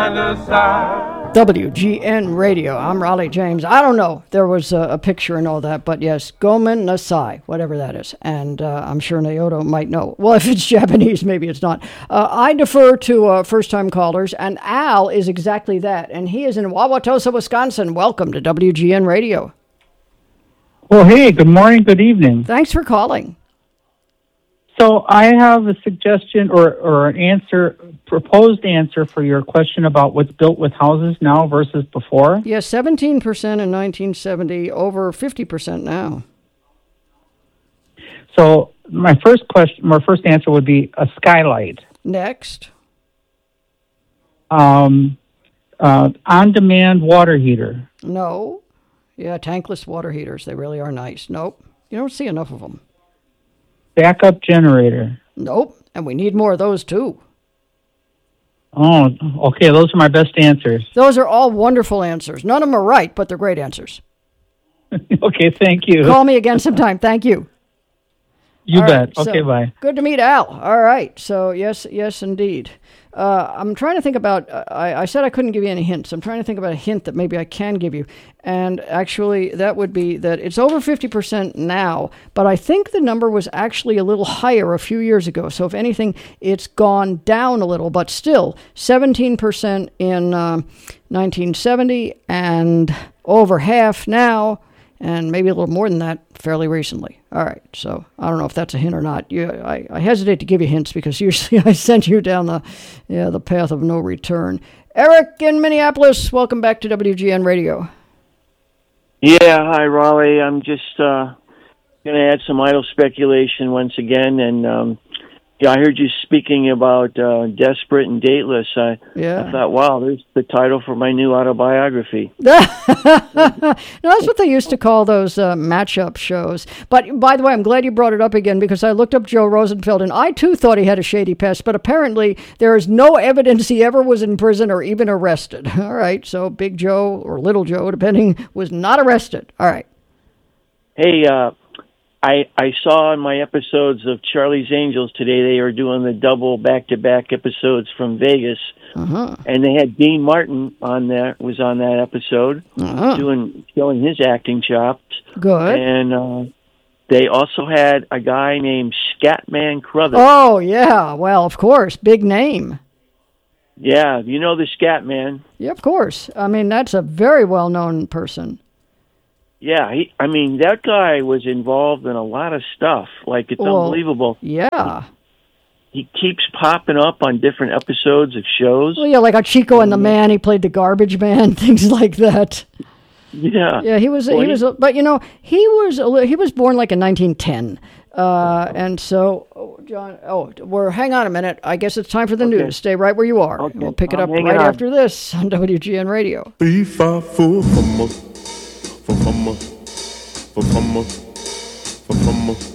WGN Radio. I'm Raleigh James. I don't know. There was a picture and all that, but yes, Gomen Nasai, whatever that is. And I'm sure Naoto might know. Well, if it's Japanese, maybe it's not. I defer to first-time callers, and Al is exactly that. And he is in Wauwatosa, Wisconsin. Welcome to WGN Radio. Well, hey, good morning, good evening. Thanks for calling. So I have a suggestion or an answer, proposed answer for your question about what's built with houses now versus before. Yes, 17% in 1970, over 50% now. So my first answer would be a skylight. Next. On-demand water heater. No. Yeah, tankless water heaters. They really are nice. Nope. You don't see enough of them. Backup generator. Nope. And we need more of those, too. Oh, okay. Those are my best answers. Those are all wonderful answers. None of them are right, but they're great answers. Okay, thank you. Call me again sometime. Thank you. You all bet. Right, okay, bye. Good to meet Al. All right. So, yes, indeed. I'm trying to think about, I said I couldn't give you any hints. I'm trying to think about a hint that maybe I can give you. And actually, that would be that it's over 50% now, but I think the number was actually a little higher a few years ago. So if anything, it's gone down a little, but still 17% in 1970 and over half now, and maybe a little more than that fairly recently. All right, so I don't know if that's a hint or not. I hesitate to give you hints because usually I send you down the path of no return. Eric in Minneapolis, welcome back to WGN Radio. Yeah, hi, Raleigh. I'm just going to add some idle speculation once again, and I heard you speaking about Desperate and Dateless. I thought, wow, there's the title for my new autobiography. No, that's what they used to call those match-up shows. But, by the way, I'm glad you brought it up again because I looked up Joe Rosenfeld, and I, too, thought he had a shady past, but apparently there is no evidence he ever was in prison or even arrested. All right, so Big Joe or Little Joe, depending, was not arrested. All right. Hey, I saw in my episodes of Charlie's Angels today, they are doing the double back-to-back episodes from Vegas. And they had Dean Martin on that episode, showing his acting chops. Good. And they also had a guy named Scatman Crothers. Oh, yeah. Well, of course. Big name. Yeah, you know the Scatman. Yeah, of course. I mean, that's a very well-known person. Yeah, that guy was involved in a lot of stuff. Like, it's unbelievable. Yeah. He keeps popping up on different episodes of shows. Well, yeah, like a Chico and the Man. He played the garbage man, things like that. Yeah. Yeah, he was, but he was born like in 1910. And so, John, hang on a minute. I guess it's time for the news. Stay right where you are. Okay. We'll pick it up right after this on WGN Radio. 3, 5, 4, 5, 4, 5, 4, 5, 4, 5, 4, 5, 4.